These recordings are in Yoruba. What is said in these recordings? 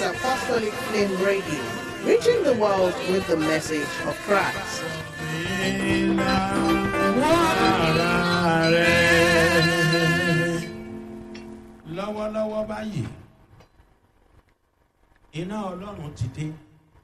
Apostolic Flame Radio, reaching the world with the message of Christ. Lọ́wọ́lọ́wọ́ báyìí iná Ọlọ́run ti dé.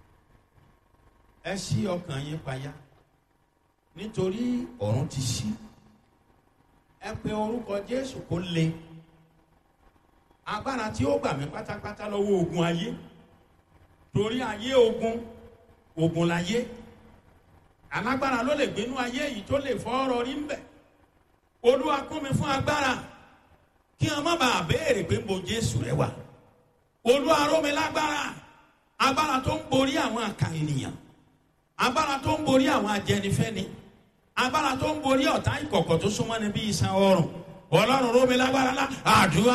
Ẹ ṣí ọkàn yín payá nítorí ọ̀run ti ṣí. Ẹ pe orúkọ Jésù kó le. Agbára tí ó gbà mí pátápátá lọ́wọ́ ogun ayé. Torí ayé ogun láyé. Alágbára ló lè gbénú ayé yìí tó lè fọ́ ọ̀rọ̀ rí ń bẹ̀. Olúwa kún mi fún agbára kí wọn má bàa béèrè pé mo Jésù rẹ wà. Olúwa ró mi lágbára, agbára tó ń borí àwọn àkà ènìyàn, agbára tó ń borí àwọn ajẹnifẹ́ni, agbára tó ń borí ọ̀tá ìkọ̀kọ̀ tó súnmọ́ ni bí iṣan ọrùn. Ọlọ́run ró mi lágbára lá àdúrà.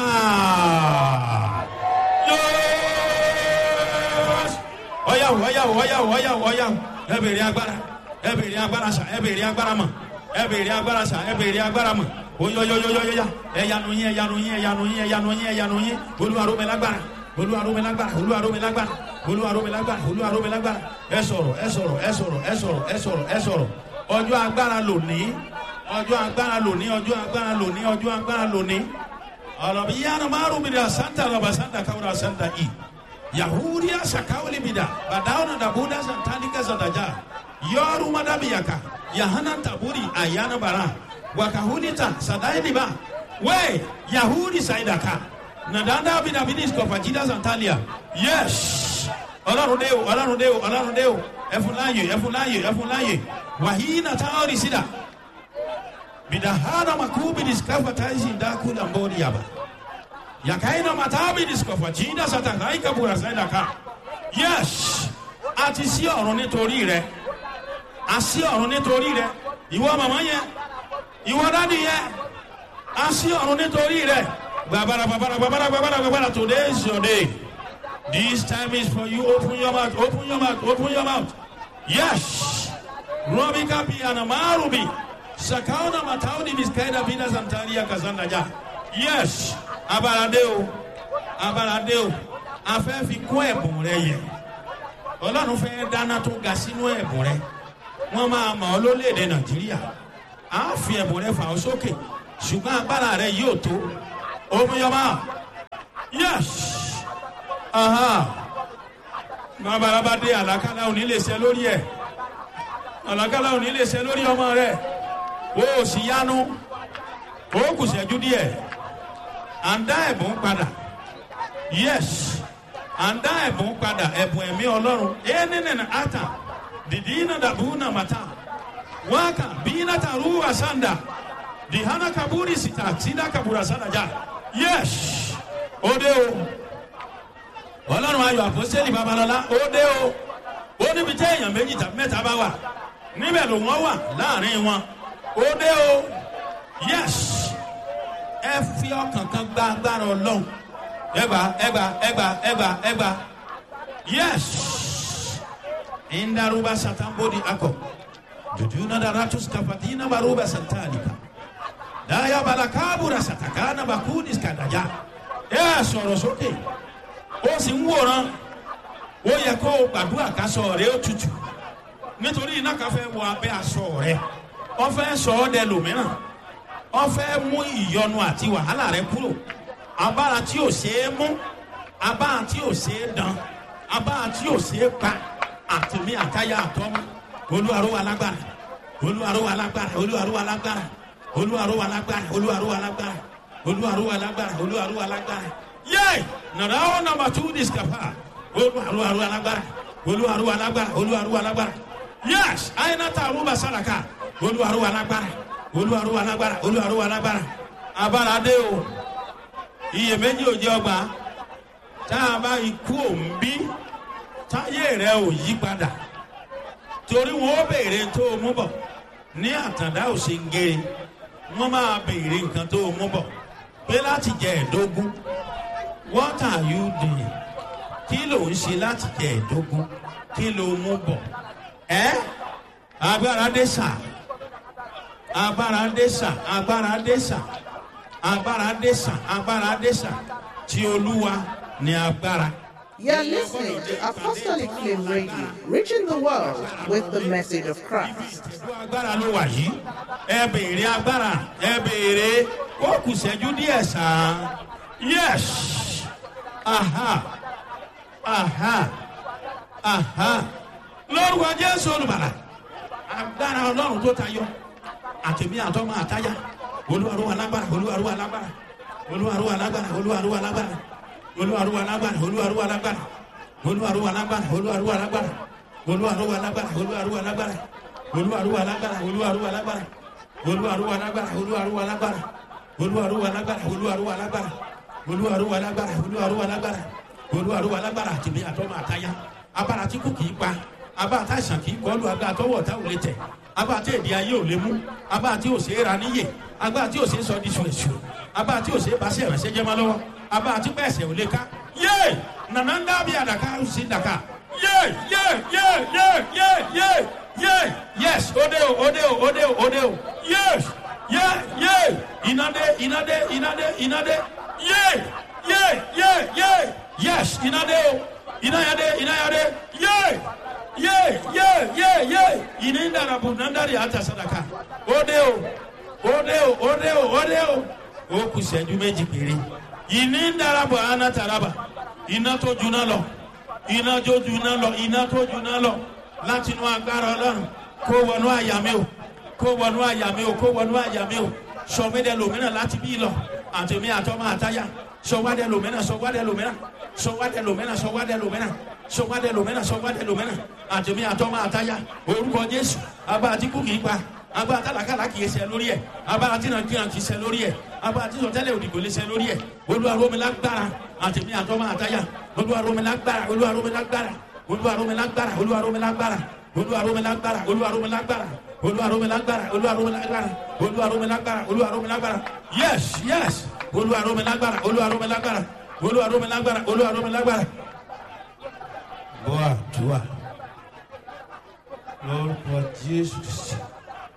Ọ̀yàwó ẹ bèrè agbára, ẹ bèrè agbára sà, ẹ bèrè agbára mọ̀, ẹ bèrè agbára sà, ẹ bèrè agbára mọ̀. Oyoyoyoyoya ẹyanu yín Olúwa ró mi lágbára, Olúwa ró mi lágbára, Olúwa ró mi lágbára, Olúwa ró mi lágbára, Olúwa ró mi lágbára. Ẹ sọ̀rọ̀ ọjọ́ agbára lónìí, ọjọ́ agbára lónìí, ọjọ́ agbára lónìí, ọjọ́ agbára lónìí. Ọlọ́bi yánnà márùn mi dà santa lọ́ba santa káwúrà santa i yahudiya sakawuli mi dà bàdáwọn dàbúdà santanika santaja yọrù madabiyaka yahana taburi ayana bara wakahunita sadainiba we yahudi saidaka nadanda bidabidis kofajida santalia. Yes, Ọlọ́run dé o ẹfúnláyè wàhíínà táwọn sídà bidahana makubi diskafataisi ndakula mbori yaba yakaina matabi diskofajida satakaika bura saidaka. Yes, àti sí ọ̀run nítorí rẹ̀, àsí ọ̀run nítorí rẹ̀, ìwọ màmá yẹn, ìwọ dádì yẹn, àsí ọ̀run nítorí rẹ̀. Babara, today is your day. This time is for you. Open your mouth. Yes. Robika pi anamarubi. Sakauna mataudi biskaida bina santaria kazanda ja. Yes. Abaradeo. Afẹ́ fi kún ẹ̀bùn rẹ yẹ. Ọlọ́run fẹ́ dáná tó ga sínú ẹ̀bùn rẹ. Wọ́n máa mọ̀ ọ́ lórílẹ̀-èdè Nàìjíríà. A fi ẹ̀bùn rẹ fà ọ́ sókè. Ṣùgbọ́n agbára rẹ yóò tó. Open your mouth. Yes. Bàbá dé àlàkálà òní lè ṣe lórí ẹ̀. Àlàkálà òní lè ṣe lórí ọmọ rẹ̀. O sì yanu. O kù ṣẹ́jú díẹ̀. À ń dá ẹ̀bùn padà. Yes. À ń dá ẹ̀bùn padà. Ẹ̀bùn ẹ̀mí Ọlọ́run. Ẹnìnìnà ata. Dìdínà dàbúnà màtá. Wákà bínà tàrú àsàndà. Dihana kaburi sita. Sida kabura sàdájà. Yes. Ode o. Ọlọ́run ayọ̀ àpọ́sítélì Babalọ́lá ó dé o. Ó níbi tí èèyàn méjì tàbí mẹ́ta bá wà níbẹ̀ ló wọ́n wà láàrin wọn. Ó dé o. Yes. Ẹ fi ọkàn kan gba agbára Ọlọ́run. Ẹgbà. Yes. Indaruba satambodi akọ. Jujuna daratus kafatina baruba santalika. Daya balakabura satakana bakudis kadaja. Ẹ sọ̀rọ̀ sókè. Ó sì ń wòran. Ó yẹ kó o gbàdúrà kásọ rẹ ó tutù. Nítorí iná kan fẹ́ wọ abẹ́ aṣọ rẹ. Ó fẹ́ sọ ọ́ dẹ lòmíràn. Ó fẹ́ mú ìyọnu àti wàhálà rẹ kúrò. Abára tí ò ṣeé mú. Abára tí ò ṣeé dán. Abára tí ò ṣeé pa. Àtìmí àtayá àtọ́mú. Olúwa ró wa lágbára. Olúwa ró wa lágbára. Olúwa ró wa lágbára. Olúwa ró wa lágbára. Olúwa ró wa lágbára. Olúwa ró wa lágbára. Olúwa ró wa lágbára. Yay! Nàdáwọ̀ nàmbà 2 discapa. Olúwa ró wa lágbára. Olúwa ró wa lágbára. Olúwa ró wa lágbára. Yes! Àyìnàtà àrùbà sàràkà. Olúwa ró wa lágbára. Olúwa ró wa lágbára. Olúwa ró wa lágbára. Abára dé o. Iyèméjì ò jẹ́ ọgbà. Tá a bá ikú òǹbí. Táyé rẹ̀ ò yí padà. Torí wọn ó béèrè tó o mú bọ̀. Ní àtàndá ò ṣe ń gé. Wọ́n máa béèrè nǹkan tó o mú bọ̀. Pé láti jẹ ẹ̀dógún. What are you doing? Kí ló ń ṣe láti jẹ ẹ̀dógún? Kí ló mú bọ̀? Agbára dé sà. Agbára dé sà. Agbára dé sà. Agbára dé sà. Agbára dé sà. Tí Olúwa ní agbára You're listening to Apostolic Flame Radio, reaching the world with the message of Christ. Agbára ló wà yìí. Ẹ béèrè agbára, ẹ béèrè. Ó kù ṣẹ́jú díẹ̀ sá. Yes. Aha. Aha. Aha. Lórúkọ Jésù Olùgbàlà. Agbára Ọlọ́run tó tayọ. Àtẹ̀mí àtọ́mọ àtáyà. Olúwarú alágbára, olúwarú alágbára. Olúwarú alágbára, olúwarú alágbára. Olúwarú alágbára, olúwarú alágbára. Olúwarú alágbára, olúwarú alágbára. Olúwarú alágbára, olúwarú alágbára. Olúwarú alágbára, olúwarú alágbára. Olúwarú alágbára, olúwarú alágbára. Olúwarú alágbára, olúwarú alágbára. Olúwarú alágbára, olúwarú alágbára. Olúwarú alágbára àtìmí àtọ́mọ àtáyà. Abára tí kò kì í pa. Abára tá àìsàn kì í kọlu. Abára tọwọ́ ọ̀tá ò lè tẹ̀. Abára tí èdè ayé ò lè mú. Abára tí ò ṣe é ra níyè. Abára tí ò ṣe é sọ di ṣùṣù. Abára tí ò ṣe é bá ṣe ìrànṣẹ́ jẹ́ máa lọ́wọ́. Abára tí pẹ̀sẹ̀ ò lè ká. Yé! Nànà ń dábìí àdàkà ó sì dàkà. Yé! Yé! Yé! Yé! Yé! Yé! Yé! Yes! Ode o! Ode o! Ode o! Ode o! Yes! Yé! Yé! Inade! Inade! Inade! Inade! Yé! Yé! Yé! Yé! Yes! Inade o! Inayade! Inayade! Yé! Yé! Yé! Yé! Yé! Inindara bunandari ata sadaka. Ode o! Ode o! Ode o! Ode o! Ó kù ṣẹ́jú méjì péré. Inindara bu ana taraba. Iná tó juná lọ. Iná tó juná lọ. Iná tó juná lọ. Láti inú agbára Ọlọ́run kó wọnú àyà mi o. Kó wọnú àyà mi o. Kó wọnú àyà mi o. Sọmídẹ lòmínà láti bí lọ. Àtẹ̀mí àtọ́mọ àtáyà. Sọwádẹ lòmínà. Sọwádẹ lòmínà. Sọwádẹ lòmínà. Sọwádẹ lòmínà. Sọwádẹ lòmínà. Sọwádẹ lòmínà. Àtẹ̀mí àtọ́mọ àtáyà. Orúkọ Jésù. Abá àti kú kìí pa. Abá àtàlàkàlà kìí ṣe lórí ẹ̀. Abá àti nàìjíríà kìí ṣe lórí ẹ̀. Abá àti sọtẹ́lẹ̀ òdìgbò lè ṣe lórí ẹ̀. Olúwa rọ̀ mí lágbára. Àtẹ̀mí àtọ́mọ àtáyà. Olúwa rọ̀ mí lágbára. Olúwa rọ̀ mí lágbára. Olúwa rọ̀ mí lágbára. Olúwa rọ̀ mí lágbára. Olúwa rọ̀ mí lágbára. Olúwa rọ̀ mí lágbára. Olúwa rọ̀ mí lágbára. Olúwa rọ̀ mí lágbára. Olúwa rọ̀ mí lágbára. Olúwa rọ̀ mí lágbára. Yes, yes. Olúwa rọ̀ mí lágbára. Olúwa rọ̀ mí lágbára. Olúwa rọ̀ mí lágbára. Olúwa rọ̀ mí lágbára. Boa, tua. Lórúkọ Jésù.